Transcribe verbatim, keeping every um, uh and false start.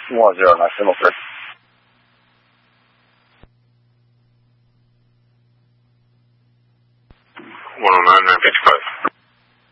one zero nine, single three. one oh nine, nine fifty-five.